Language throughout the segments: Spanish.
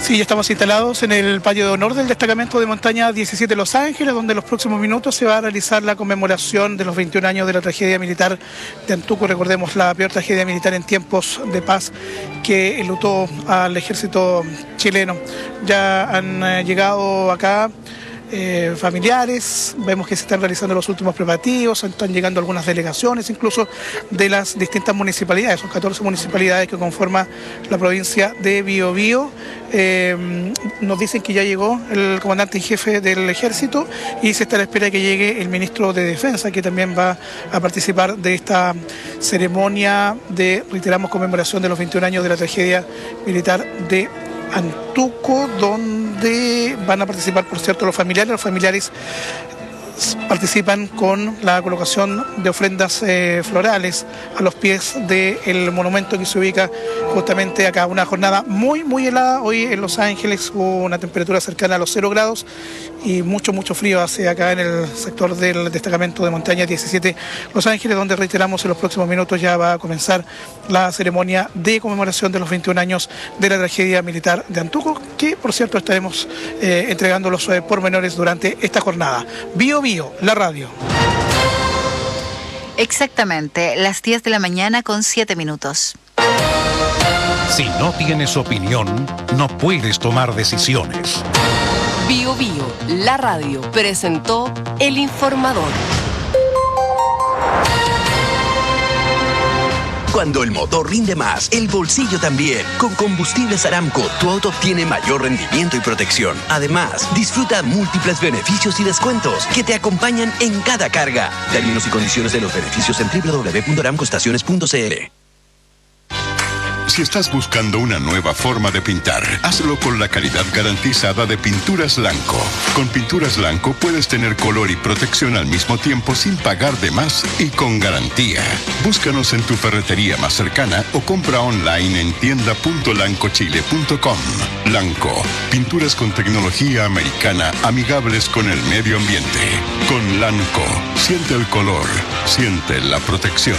Sí, ya estamos instalados en el patio de honor del destacamento de montaña 17 Los Ángeles, donde en los próximos minutos se va a realizar la conmemoración de los 21 años de la tragedia militar de Antuco. Recordemos la peor tragedia militar en tiempos de paz que enlutó al ejército chileno. Ya han llegado acá familiares, vemos que se están realizando los últimos preparativos, están llegando algunas delegaciones incluso de las distintas municipalidades, son 14 municipalidades que conforman la provincia de Biobío. Nos dicen que ya llegó el comandante en jefe del ejército y se está a la espera de que llegue el ministro de Defensa, que también va a participar de esta ceremonia de, reiteramos, conmemoración de los 21 años de la tragedia militar de Antuco, donde van a participar, por cierto, los familiares participan con la colocación de ofrendas florales a los pies del monumento que se ubica justamente acá. Una jornada muy helada hoy en Los Ángeles, hubo una temperatura cercana a los 0 grados y mucho frío hace acá en el sector del destacamento de montaña 17 Los Ángeles, donde reiteramos en los próximos minutos ya va a comenzar la ceremonia de conmemoración de los 21 años de la tragedia militar de Antuco, que por cierto estaremos entregando los pormenores durante esta jornada. Biobío, la radio. Exactamente, las 10 de la mañana con 7 minutos. Si no tienes opinión, no puedes tomar decisiones. Biobío, la radio, presentó El Informador. Cuando el motor rinde más, el bolsillo también. Con Combustibles Aramco, tu auto obtiene mayor rendimiento y protección. Además, disfruta múltiples beneficios y descuentos que te acompañan en cada carga. Términos y condiciones de los beneficios en www.aramcoestaciones.cl. Si estás buscando una nueva forma de pintar, hazlo con la calidad garantizada de Pinturas Lanco. Con Pinturas Lanco puedes tener color y protección al mismo tiempo sin pagar de más y con garantía. Búscanos en tu ferretería más cercana o compra online en tienda.lancochile.com. Lanco, pinturas con tecnología americana amigables con el medio ambiente. Con Lanco, siente el color, siente la protección.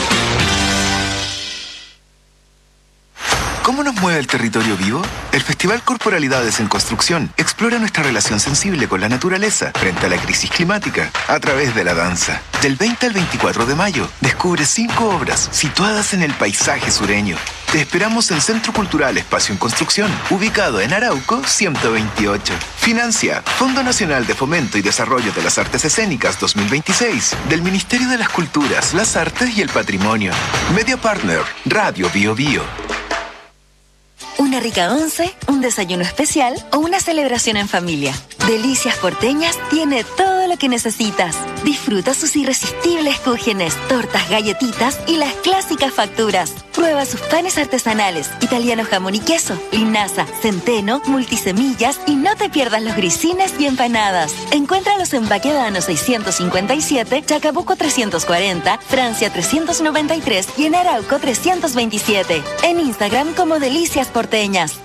¿Cómo nos mueve el territorio vivo? El Festival Corporalidades en Construcción explora nuestra relación sensible con la naturaleza frente a la crisis climática a través de la danza. Del 20 al 24 de mayo, descubre 5 obras situadas en el paisaje sureño. Te esperamos en Centro Cultural Espacio en Construcción, ubicado en Arauco 128. Financia Fondo Nacional de Fomento y Desarrollo de las Artes Escénicas 2026 del Ministerio de las Culturas, las Artes y el Patrimonio. Media Partner, Radio Biobío. Una rica once, un desayuno especial o una celebración en familia. Delicias Porteñas tiene todo lo que necesitas. Disfruta sus irresistibles cúgenes, tortas, galletitas y las clásicas facturas. Prueba sus panes artesanales, italiano jamón y queso, linaza, centeno, multisemillas y no te pierdas los grisines y empanadas. Encuéntralos en Baquedano 657, Chacabuco 340, Francia 393 y en Arauco 327. En Instagram como Delicias Porteñas.